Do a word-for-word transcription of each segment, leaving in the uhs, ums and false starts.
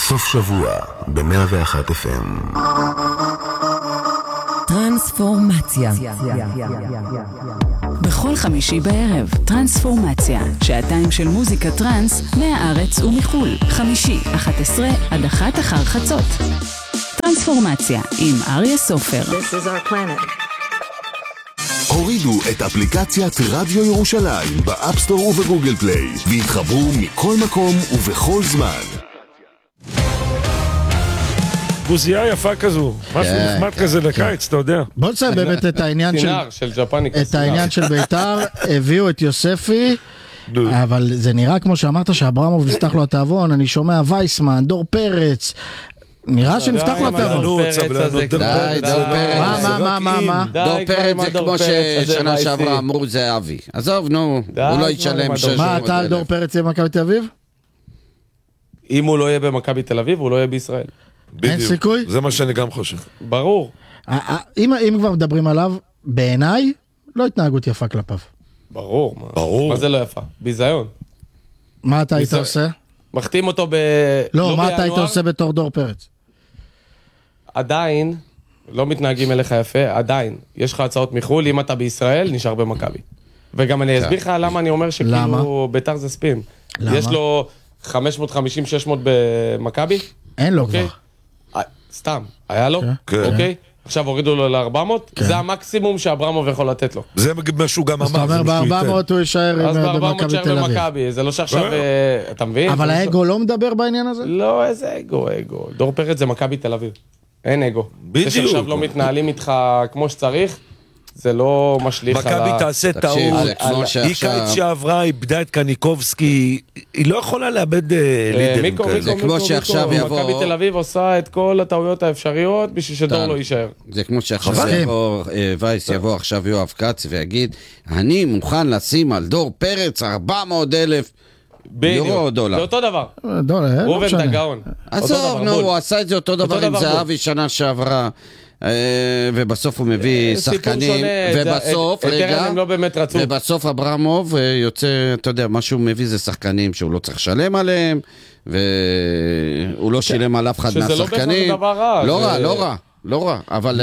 סוף שבוע ב-מאה ואחת אף אם. טרנספורמציה. בכל חמישי בערב, טרנספורמציה, שעתיים של מוזיקה טרנס מהארץ ומחול. חמישי, אחת עשרה עד אחת אחר חצות. טרנספורמציה עם אריה סופר. This is our planet. הורידו את אפליקציית רדיו ירושלים באפסטור ובגוגל פליי והתחברו מכל מקום ובכל זמן. גוזייה יפה כזו, משהו נחמד כזה לקיץ, אתה יודע. בוא נצא באמת את העניין של ג'פני, את העניין של ביתר, הביאו את יוספי, אבל זה נראה כמו שאמרת שאברמוב נפתח לו התיאבון, אני שומע וייסמן, דור פרץ, נראה שנפתח לו התיאבון. דור פרץ, מה, מה, מה, מה? דור פרץ זה כמו ששנה שעברה אמרו זה אבי. עזוב, נו, הוא לא ישלם שש מאות אלף. מה, אתה על דור פרץ יהיה במכבי תל אביב? אם הוא לא יהיה במכבי תל אביב, הוא לא יהיה בישראל. אין סיכוי? זה מה שאני גם חושב. ברור. אם כבר מדברים עליו, בעיניי, לא התנהגות יפה כלפיו. ברור. ברור. מה זה לא יפה? ביזיון. מה אתה היית עושה? מחתים אותו ב... לא, מה אתה היית עושה בתור דור פרץ? עדיין, לא מתנהגים אליך יפה, עדיין. יש לך הצעות מחול, אם אתה בישראל, נשאר במכבי. וגם אני אסביר לך למה אני אומר שכאילו ביתר זה ספין. יש לו חמש מאות וחמישים שש מאות במכבי? אין לו כבר. סתם, היה לו? אוקיי? עכשיו הורידו לו ל-ארבע מאות? זה המקסימום שאברמוב יכול לתת לו. זה משהו גם אמר. אז אתה אומר ב-ארבע מאות הוא יישאר אז ב-ארבע מאות במכבי יישאר תל אביב. במכבי, זה לא שעכשיו, אתה מבין? אבל האגו לא מדבר בעניין הזה? לא, איזה אגו, אגו. דור פרץ זה מכבי תל אביב. אין אגו. בדיוק. זה שעכשיו לא מתנהלים איתך כמו שצריך, זה לא משליך על ה... מכבי תעשה טעות, היא קיץ שעברה, איבדה את קניקובסקי, היא לא יכולה לאבד לידרים כאלה. זה כמו שעכשיו יבוא... מכבי תל אביב עושה את כל הטעויות האפשריות בשביל שדור לא יישאר. זה כמו שעכשיו יבוא וייס, יבוא עכשיו יואב קץ ויגיד, אני מוכן לשים על דור פרץ ארבע מאות אלף יורו או דולר. זה אותו דבר. ראובן דגאון. עזוב, נו, הוא עשה את זה אותו דבר עם זהבי שנה שעברה. ובסוף הוא מביא שחקנים, ובסוף, רגע, ובסוף אברמוב יוצא, אתה יודע, מה שהוא מביא זה שחקנים שהוא לא צריך לשלם עליהם, והוא לא שילם על אף אחד מהשחקנים. לא רע, לא רע, לא רע, אבל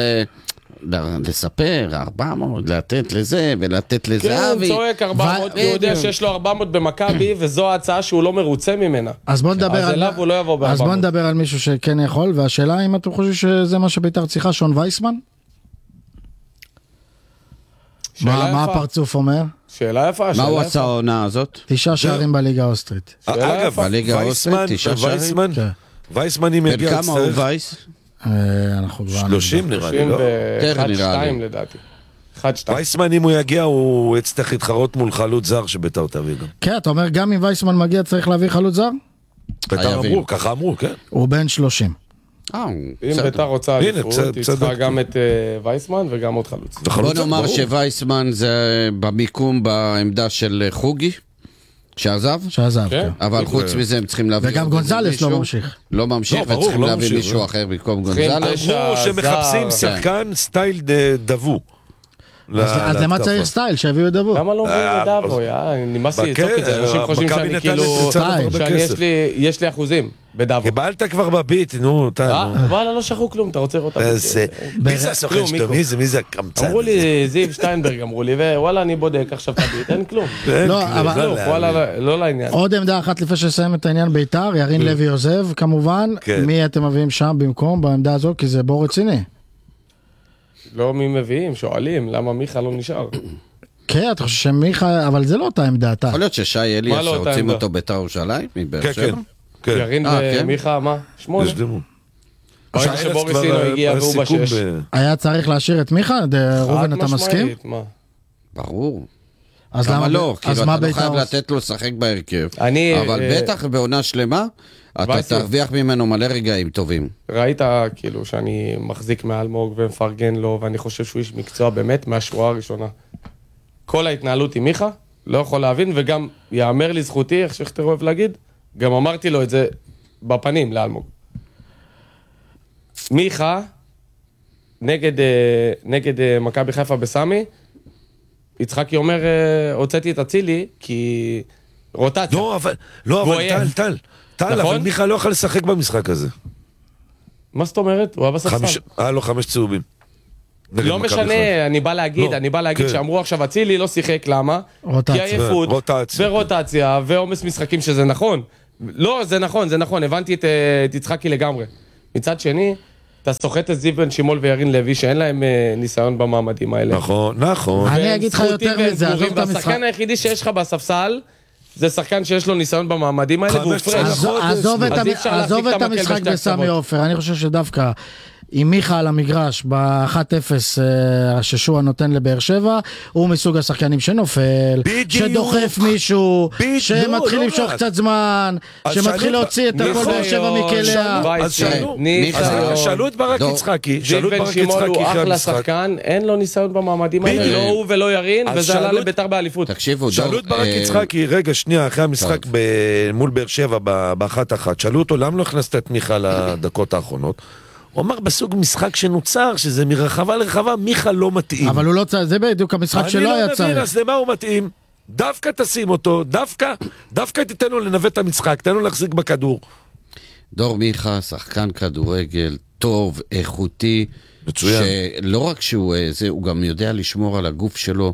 לספר ארבע מאות, לתת לזה ולתת לזהבי. כן, צועק ארבע מאות, הוא יודע שיש לו ארבע מאות במכבי, וזו ההצעה שהוא לא מרוצה ממנה. אז בוא נדבר אז אליו הוא לא יבוא ב-ארבע מאות. אז בוא נדבר על מישהו שכן יכול, והשאלה אם אתם חושבים שזה מה שביתר צריכה, שון וייסמן? מה הפרצוף אומר? שאלה יפה, מה הוא עשה העונה הזאת? תשעה שערים בליגה האוסטרית. אגב, וייסמן, וייסמן אם יגיע... בן כמה הוא וייס? אנחנו כבר... שלושים נראה לי, לא? אחד שתיים לדעתי. אחד שתיים. וייסמן אם הוא יגיע הוא יצטרך להתחרות מול חלוץ זר שביתר תביא גם. כן, אתה אומר גם אם וייסמן מגיע צריך להביא חלוץ זר? ביתר אמרו, ככה אמרו, כן. הוא בן שלושים. אם ביתר רוצה אליפות, היא צריכה גם את וייסמן וגם עוד חלוץ. בוא נאמר שווייסמן זה במיקום בעמדה של חוגי. שעזב? שעזב, כן. אבל חוץ מזה הם צריכים להביא... וגם גונזלס לא ממשיך. לא ממשיך, וצריכים להביא מישהו אחר במקום גונזלס. אמרו שמחפשים שחקן סטייל דבו. אז למה צריך סטייל? שהביאו את דבו. למה לא מביאים את דבו? נמאס לי לצוק את זה. אנשים חושבים שאני כאילו... שיש לי אחוזים בדבו. קיבלת כבר בביט, נו. וואלה, לא שכחו כלום, אתה רוצה אותה. מי זה הסוכן שלו? מי זה הקמצן? אמרו לי, זיו שטיינברג אמרו לי, ווואלה, אני בודק עכשיו את הביט, אין כלום. לא לעניין. עוד עמדה אחת לפני שסיים את העניין ביתר, ירין לוי עוזב, כמובן. מי אתם מביאים שם במקום, בעמדה הזו? כי זה בור רציני. לא מי מביאים, שואלים, למה מיכה לא נשאר? כן, אתה חושב שמיכה, אבל זה לא אותה עמדה, אתה. יכול להיות ששי אליאס רוצים אותו ביתר ירושלים, מבאר שבע? ירין ומיכה, מה? שמונה. ברגע שבוריסינו הגיע והוא בשש. היה צריך להשאיר את מיכה? ראובן, אתה מסכים? ברור. אז למה לא? כאילו אתה לא חייב לתת לו לשחק בהרכב. אבל בטח בעונה שלמה, אתה תרוויח ממנו מלא רגעים טובים. ראית כאילו שאני מחזיק מאלמוג ומפרגן לו, ואני חושב שהוא איש מקצוע באמת מהשורה הראשונה. כל ההתנהלות עם מיכה, לא יכול להבין, וגם יאמר לי זכותי, איך שכתר אוהב להגיד, גם אמרתי לו את זה בפנים לאלמוג. מיכה, נגד, נגד מכבי חיפה בסמי, יצחקי אומר, הוצאתי את הצילי, כי רוטציה. לא, אבל, לא, אבל טל, טל. טל, אבל מיכה לא יכול לשחק במשחק הזה. מה זאת אומרת? הוא היה בספסל. היה לו חמש צהובים. לא משנה, אני בא להגיד, אני בא להגיד שאמרו עכשיו, אצילי לא שיחק, למה? כי עייפות, ורוטציה, ועומס משחקים שזה נכון. לא, זה נכון, זה נכון, הבנתי את יצחקי לגמרי. מצד שני, אתה סוחט את זיו בן שימול וירין לוי, שאין להם ניסיון במעמדים האלה. נכון, נכון. אני אגיד לך יותר מזה, עזוב את המשחק. והשחקן היחידי שיש לך בספסל, זה שחקן שיש לו ניסיון במעמדים האלה, והוא פרש. עזוב את המשחק בסמי עופר, אני חושב שדווקא עם מיכה על המגרש ב-אחת אפס ששועה נותן לבאר שבע, הוא מסוג השחקנים שנופל, שדוחף מישהו, שמתחיל למשוך קצת זמן, שמתחיל להוציא את הכל באר שבע מכליה. אז שאלו את ברק יצחקי, זיו בן שימול הוא אחלה שחקן, אין לו ניסיון במעמדים האלה, לא הוא ולא ירין, וזה עלה לביתר באליפות. שאלו את ברק יצחקי, רגע שנייה, אחרי המשחק מול באר שבע באחת אחת, שאלו אותו למה לא הכנסת את מיכה לדקות האחרונות. הוא אמר בסוג משחק שנוצר, שזה מרחבה לרחבה, מיכה לא מתאים. אבל הוא לא צריך, זה בדיוק המשחק שלא היה צריך. אני לא מבין, אז למה הוא מתאים? דווקא תשים אותו, דווקא, דווקא תיתן לו לנווט את המשחק, תן לו להחזיק בכדור. דור מיכה, שחקן כדורגל, טוב, איכותי. מצוין. שלא רק שהוא, זה, הוא גם יודע לשמור על הגוף שלו,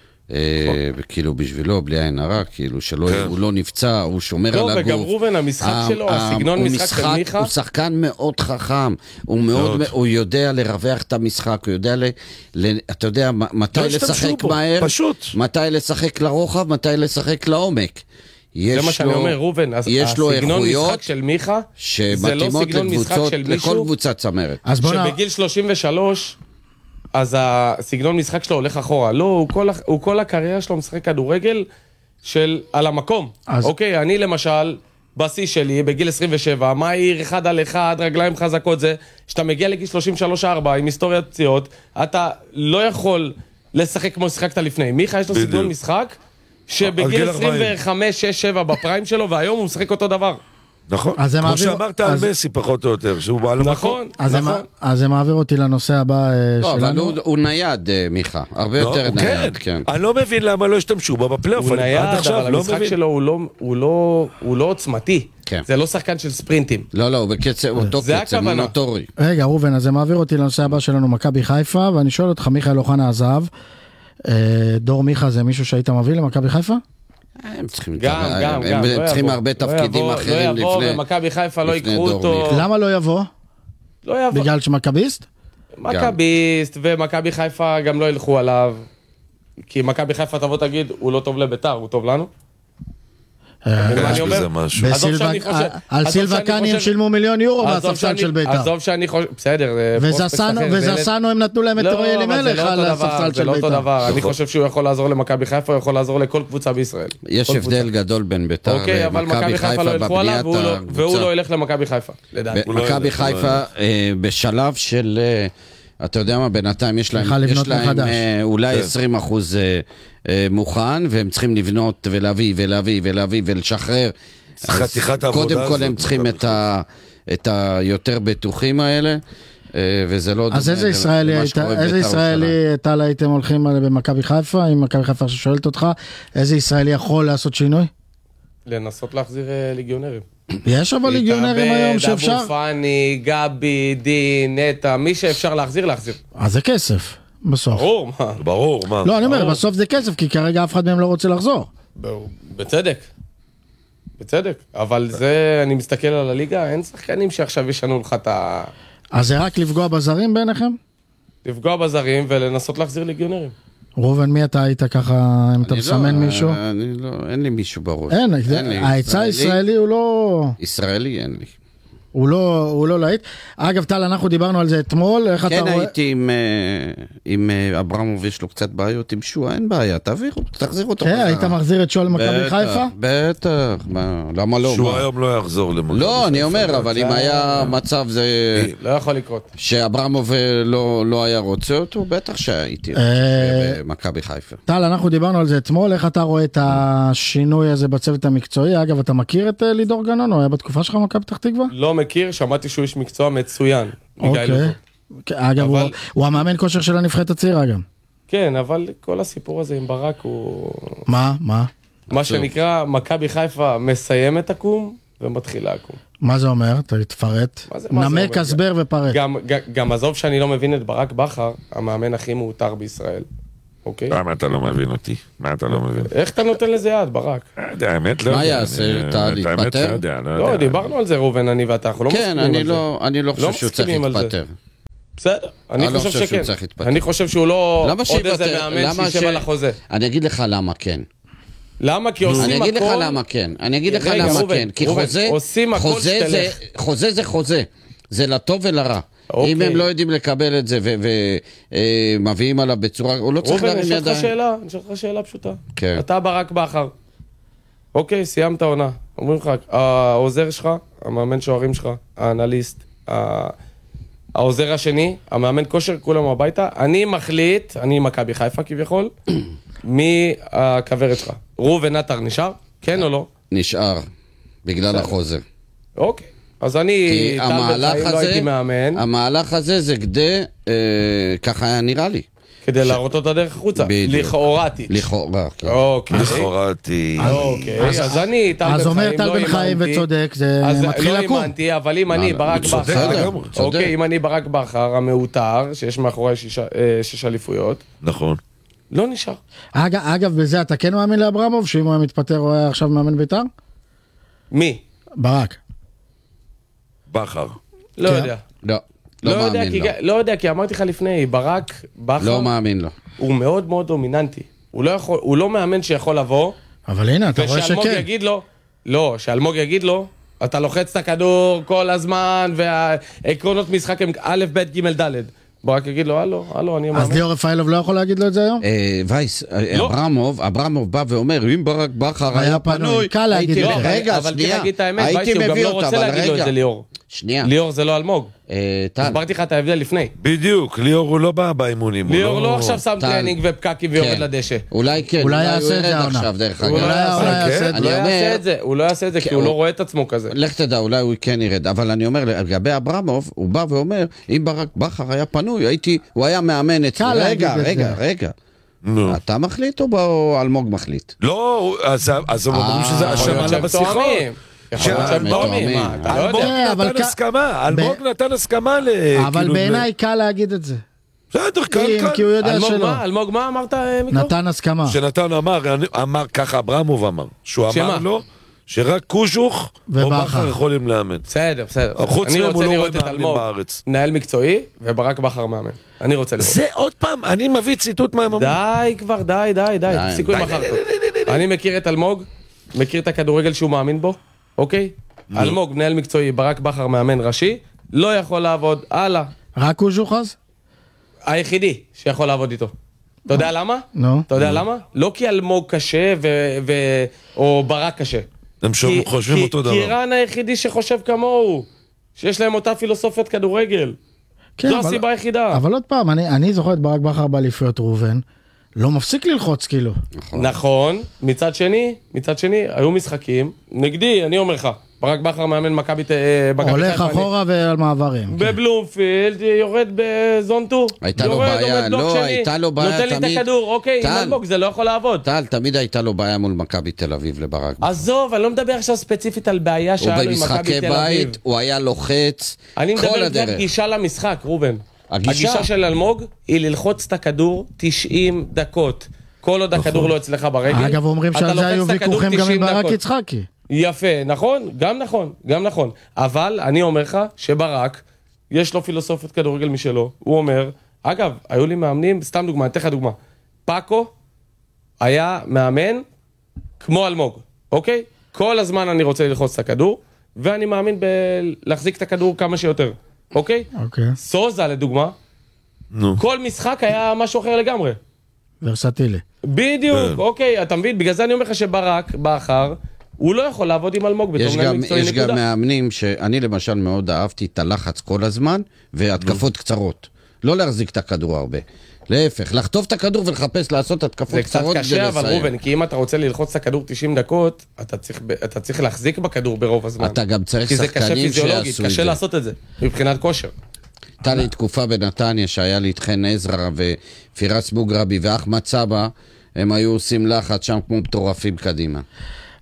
וכאילו בשבילו, בלי עין הרע, כאילו שהוא לא נפצע, הוא שומר על הגוף. וגם רובן, המשחק שלו, הסגנון משחק של מיכה. הוא שחקן מאוד חכם, הוא יודע לרווח את המשחק, הוא יודע, אתה יודע, מתי לשחק מהר, מתי לשחק לרוחב, מתי לשחק לעומק. זה מה שאני אומר, רובן, הסגנון משחק של מיכה, זה לא סגנון משחק של מישהו, לכל קבוצת צמרת. שבגיל שלושים ושלוש, אז הסגנון משחק שלו הולך אחורה. לא, הוא כל, הוא כל הקריירה שלו משחק כדורגל של על המקום. אז... אוקיי, אני למשל, בשיא שלי, בגיל עשרים ושבע, מהיר, אחד על אחד, רגליים חזקות זה, שאתה מגיע לגיל שלושים ושלוש ארבע, עם היסטוריית פציעות, אתה לא יכול לשחק כמו שחקת לפני. מיכה יש לו בדיוק. סגנון משחק, שבגיל עשרים וחמש שש שבע בפריים שלו, והיום הוא משחק אותו דבר. נכון, כמו שאמרת על מסי פחות או יותר, שהוא בעל נכון, נכון. אז זה מעביר אותי לנושא הבא שלנו. לא, אבל הוא נייד, מיכה, הרבה יותר נייד, כן. אני לא מבין למה לא השתמשו בו בפלייאוף. הוא נייד, אבל המשחק שלו הוא לא עוצמתי. זה לא שחקן של ספרינטים. לא, לא, הוא בקצב, הוא אותו קצב, מונוטורי. רגע, רובן, אז זה מעביר אותי לנושא הבא שלנו, מכבי חיפה, ואני שואל אותך, מיכאל אוחנה עזב, דור מיכה זה מישהו שהיית מביא למכבי חיפה? הם צריכים, גם, גם, הם גם, צריכים הרבה תפקידים אחרים לפני. לא יבוא, ומכבי חיפה לא יקחו אותו. למה לא יבוא? לא יבוא. בגלל שמכביסט? מכביסט, ומכבי חיפה גם לא ילכו עליו. כי מכבי חיפה תבוא תגיד, הוא לא טוב לביתר, הוא טוב לנו. על סילבקני הם שילמו מיליון יורו מהספסל של ביתר. עזוב שאני חושב, בסדר. וזסנו הם נתנו להם את רועי אלימלך על הספסל של ביתר. זה לא אותו דבר, אני חושב שהוא יכול לעזור למכבי חיפה, הוא יכול לעזור לכל קבוצה בישראל. יש הבדל גדול בין ביתר ומכבי חיפה בבניית הקבוצה. והוא לא ילך למכבי חיפה, לדעתי. מכבי חיפה בשלב של... אתה יודע מה, בינתיים יש להם אולי עשרים אחוז מוכן, והם צריכים לבנות ולהביא ולהביא ולהביא ולשחרר. קודם כל הם צריכים את היותר בטוחים האלה, וזה לא... אז איזה ישראלי טל הייתם הולכים במכבי חיפה, אם מכבי חיפה ששואלת אותך, איזה ישראלי יכול לעשות שינוי? לנסות להחזיר ליגיונרים. יש אבל ליגיונרים היום שאפשר? אבו פני, גבי, דין, נטה, מי שאפשר להחזיר, להחזיר. אז זה כסף, בסוף. ברור, מה? ברור, מה? לא, אני אומר, בסוף זה כסף, כי כרגע אף אחד מהם לא רוצה לחזור. בצדק. בצדק. אבל זה, אני מסתכל על הליגה, אין שחקנים שעכשיו ישנו לך את ה... אז זה רק לפגוע בזרים ביניכם? לפגוע בזרים ולנסות להחזיר ליגיונרים. רובן, מי אתה היית ככה, אם אתה מסמן מישהו? אני לא, אין לי מישהו בראש. אין, ההיצע הישראלי הוא לא... ישראלי אין לי. הוא לא, הוא לא להיט. אגב, טל, אנחנו דיברנו על זה אתמול, איך אתה רואה? כן, הייתי עם אברמוב, יש לו קצת בעיות עם שועה, אין בעיה, תעביר, תחזיר אותו. כן, היית מחזיר את שועה למכבי חיפה? בטח, למה לא? שועה היום לא יחזור למכבי חיפה. לא, אני אומר, אבל אם היה מצב זה... לא יכול לקרות. שאברמוב לא היה רוצה אותו, בטח שהייתי במכבי חיפה. טל, אנחנו דיברנו על זה אתמול, איך אתה רואה את השינוי הזה בצוות המקצועי? אגב, אתה מכיר את לידור גנון, או היה בתקופה שלך מכבי פתח תקווה? לא מכיר, שמעתי שהוא איש מקצוע מצוין. אוקיי. אגב, הוא המאמן כושר של הנבחרת הצעירה גם. כן, אבל כל הסיפור הזה עם ברק הוא... מה? מה? מה שנקרא, מכבי חיפה מסיים את הקום, ומתחיל לעקום. מה זה אומר? תפרט. נמק, הסבר ופרט. גם, גם עזוב שאני לא מבין את ברק בכר, המאמן הכי מאותר בישראל. אוקיי? מה אתה לא מבין אותי? מה אתה לא מבין? איך אתה נותן לזה יד, ברק? האמת לא יודע. מה יעשה? אתה להתפטר? לא, דיברנו על זה רובן, אני ואתה, אנחנו לא מסכימים על זה. כן, אני לא חושב שהוא צריך להתפטר. בסדר, אני חושב שכן. אני חושב שהוא לא עוד איזה מאמן שישב על החוזה. אני אגיד לך למה כן. למה? כי עושים הכל... אני אגיד לך למה כן. אני אגיד לך למה כן. כי חוזה זה חוזה. זה לטוב ולרע. אם הם לא יודעים לקבל את זה ומביאים עליו בצורה... הוא לא צריך להרים ידיים. רובן, אני אשאל לך שאלה פשוטה. אתה ברק בכר. אוקיי, סיימת עונה. אומרים לך, העוזר שלך, המאמן שוערים שלך, האנליסט, העוזר השני, המאמן כושר, כולם הביתה. אני מחליט, אני מכבי חיפה כביכול, מי הכברת שלך? רובן עטר נשאר? כן או לא? נשאר, בגלל החוזה. אוקיי. אז אני, טל בחיים לא הייתי מאמן. המהלך הזה זה כדי, ככה היה נראה לי. כדי להראות אותה דרך החוצה. לכאורתי. לכאורה, כן. אוקיי. לכאורתי. אוקיי, אז אני, טל בחיים, אז אומר טל בחיים וצודק, זה מתחיל לקום. לא האמנתי, אבל אם אני ברק בכר, אוקיי, אם אני ברק בכר, המאותר, שיש מאחורי שש אליפויות. נכון. לא נשאר. אגב, בזה אתה כן מאמין לאברמוב, שאם הוא היה מתפטר, הוא היה עכשיו מאמן בית"ר? מי? ברק. בכר. לא יודע. לא. לא מאמין לו. לא יודע, כי אמרתי לך לפני, ברק, בכר... לא מאמין לו. הוא מאוד מאוד דומיננטי. הוא לא יכול, הוא לא מאמן שיכול לבוא... אבל הנה, אתה רואה שכן. ושאלמוג יגיד לו... לא, שאלמוג יגיד לו, אתה לוחץ את הכדור כל הזמן, והעקרונות משחק הם א', ב', ג', ד'. ברק יגיד לו, הלו, הלו, אני מאמן. אז ליאור רפאלוב לא יכול להגיד לו את זה היום? וייס, אברמוב, אברמוב בא ואומר, אם ברק בכר היה פנוי... קל להגיד לו. רגע, שנייה, הייתי מביא אותה, אבל רגע. שנייה. ליאור זה לא אלמוג. הסברתי לך את ההבדל לפני. בדיוק, ליאור הוא לא בא באימונים. ליאור לא עכשיו שם טרנינג ופקקים ויורד לדשא. אולי כן, אולי יעשה את זה העונה. הוא לא יעשה את זה כי הוא לא רואה את עצמו כזה. לך תדע, אולי הוא כן ירד. אבל אני אומר, לגבי אברמוב, הוא בא ואומר, אם ברק בכר היה פנוי, הייתי, הוא היה מאמן את זה. רגע, רגע, רגע. אתה מחליט או אלמוג מחליט? לא, אז הם אומרים שזה אשם עליו בשיחות. אלמוג נתן הסכמה, אלמוג נתן הסכמה ל... אבל בעיניי קל להגיד את זה. בסדר, קל, קל. כי הוא יודע שלא. אלמוג מה אמרת מיקרו? נתן הסכמה. שנתן אמר, אמר ככה, אברמוב אמר, שהוא אמר לו, שרק קושוך או בכר יכולים לאמן. בסדר, בסדר. חוץ מהם הוא לא רואה מאמנים בארץ. מנהל מקצועי וברק בכר מאמן. אני רוצה לראות. זה עוד פעם, אני מביא ציטוט מהמאמן. די כבר, די, די, די. סיכוי מחר טוב. אני מכיר את אלמוג, מכיר את הכדורגל שהוא מאמין בו, אוקיי? אלמוג, מנהל מקצועי, ברק בכר מאמן ראשי, לא יכול לעבוד, הלאה. רק הוא ז'וחז? היחידי שיכול לעבוד איתו. אתה יודע למה? נו. אתה יודע למה? לא כי אלמוג קשה או ברק קשה. הם חושבים אותו דבר. כי רן היחידי שחושב כמוהו, שיש להם אותה פילוסופיית כדורגל. זו הסיבה היחידה. אבל עוד פעם, אני זוכר את ברק בכר באליפויות ראובן, לא מפסיק ללחוץ כאילו. נכון, מצד שני, מצד שני, היו משחקים, נגדי, אני אומר לך, ברק בכר מאמן מכבי חיפה. הולך אחורה ועל מעברים. בבלומפילד, יורד בזון טו. הייתה לו בעיה, לא, הייתה לו בעיה תמיד. נותן לי את הכדור, אוקיי, עם אלמוג, זה לא יכול לעבוד. טל, תמיד הייתה לו בעיה מול מכבי תל אביב לברק. עזוב, אני לא מדבר עכשיו ספציפית על בעיה שהיה לו עם מכבי תל אביב. הוא היה לוחץ כל הדרך. אני מדבר על גישה למשחק, רובן. הגישה של אלמוג היא ללחוץ את הכדור תשעים דקות. כל עוד הכדור לא אצלך ברגל. אגב, אומרים שעל זה היו ויכוחים גם עם ברק יצחקי. יפה, נכון, גם נכון, גם נכון. אבל אני אומר לך שברק, יש לו פילוסופית כדורגל משלו. הוא אומר, אגב, היו לי מאמנים, סתם דוגמה, אתן לך דוגמה. פאקו היה מאמן כמו אלמוג, אוקיי? כל הזמן אני רוצה ללחוץ את הכדור, ואני מאמין להחזיק את הכדור כמה שיותר. אוקיי? אוקיי. סוזה לדוגמה, נו. כל משחק היה משהו אחר לגמרי. ורסטילי. בדיוק, אוקיי, אתה מבין? בגלל זה אני אומר לך שברק, באחר, הוא לא יכול לעבוד עם אלמוג בתור מנהל מקצועי נקודה. יש גם מאמנים שאני למשל מאוד אהבתי את הלחץ כל הזמן, והתקפות קצרות. לא להחזיק את הכדור הרבה. להפך, לחטוף את הכדור ולחפש לעשות התקפות קצרות. זה קצת קשה, אבל רובן, כי אם אתה רוצה ללחוץ את הכדור תשעים דקות, אתה צריך, אתה צריך להחזיק בכדור ברוב הזמן. אתה גם צריך שחקנים שיעשו את זה. כי זה קשה פיזיולוגית, קשה לעשות את זה, מבחינת כושר. הייתה לי תקופה בנתניה שהיה לי את חן עזרא ופירס מוגרבי ואחמד סבא, הם היו עושים לחץ שם כמו מטורפים קדימה.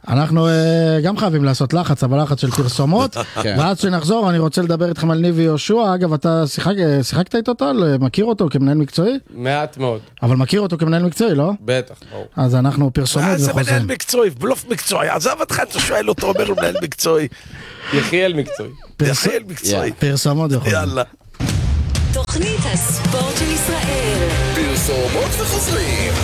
אנחנו גם חייבים לעשות לחץ, אבל לחץ של פרסומות, ואז שנחזור אני רוצה לדבר איתכם על ניבי יהושע. אגב, אתה שיחקת איתו טל? מכיר אותו כמנהל מקצועי? מעט מאוד. אבל מכיר אותו כמנהל מקצועי, לא? בטח, ברור. אז אנחנו פרסומות וחוזרים. זה מנהל מקצועי, בלוף מקצועי, עזב אותך, אתה שואל אותו, אומר הוא מנהל מקצועי. יחיאל מקצועי. יחיאל מקצועי. פרסומות וחוזרים. יאללה. תוכנית הספורט של ישראל. פרסומות וחוזרים.